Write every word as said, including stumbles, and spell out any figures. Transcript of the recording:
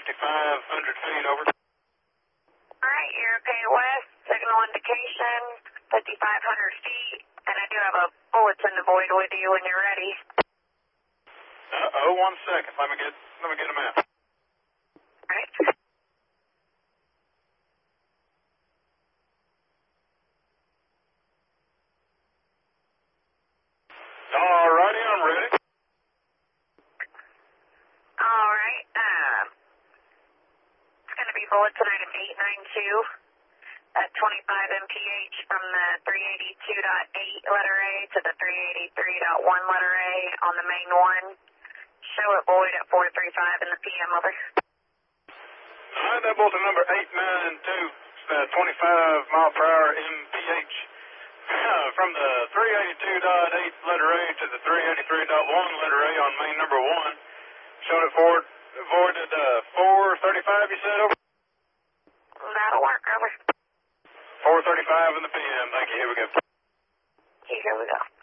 fifty-five hundred feet, over. Alright, you're okay west, signal indication, fifty-five hundred feet, and I do have a bulletin to void with you when you're ready. Uh, oh, one second, let me get, let me get a map. Alright. Alrighty, I'm ready. Alright, um, it's going to be bulletin item eight nine two at twenty-five M P H from the three eighty-two point eight letter A to the three eighty-three point one letter A on the main one. Show it void at four thirty-five in the P M, over. Alright, that bulletin number eight nine two, uh, twenty-five mile per hour M P H. Uh, from the three eighty-two point eight letter A to the three eighty-three point one letter A on main number one. Showed it forward, voided uh, four thirty-five, you said, over? That'll work, over. four thirty-five in the P M, thank you, here we go. Here we go.